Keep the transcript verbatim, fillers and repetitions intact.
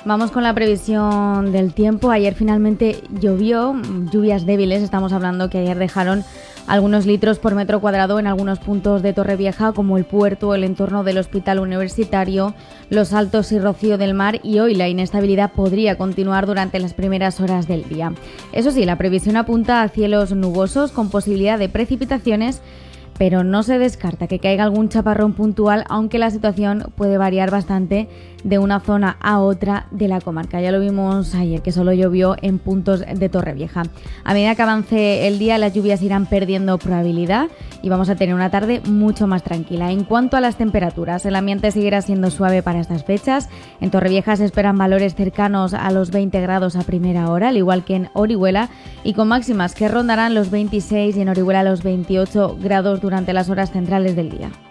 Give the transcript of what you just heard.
Vamos con la previsión del tiempo. Ayer finalmente llovió, lluvias débiles. Estamos hablando que ayer dejaron algunos litros por metro cuadrado en algunos puntos de Torrevieja, como el puerto, el entorno del hospital universitario, Los Altos y Rocío del Mar, y hoy la inestabilidad podría continuar durante las primeras horas del día. Eso sí, la previsión apunta a cielos nubosos con posibilidad de precipitaciones, pero no se descarta que caiga algún chaparrón puntual, aunque la situación puede variar bastante de una zona a otra de la comarca. Ya lo vimos ayer, que solo llovió en puntos de Torrevieja. A medida que avance el día, las lluvias irán perdiendo probabilidad y vamos a tener una tarde mucho más tranquila. En cuanto a las temperaturas, el ambiente seguirá siendo suave para estas fechas. En Torrevieja se esperan valores cercanos a los veinte grados a primera hora, al igual que en Orihuela, y con máximas que rondarán los veintiséis y en Orihuela los veintiocho grados durante las horas centrales del día.